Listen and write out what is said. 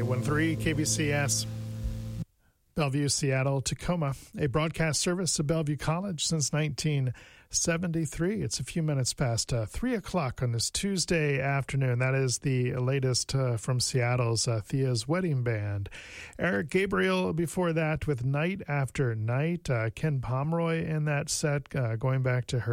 91.3 KBCS. Bellevue, Seattle, Tacoma, a broadcast service of Bellevue College since 1973. It's a few minutes past 3 o'clock on this Tuesday afternoon. That is the latest from Seattle's Thea's Wedding Band. Eric Gabriel before that with Night After Night. Ken Pomeroy in that set, going back to her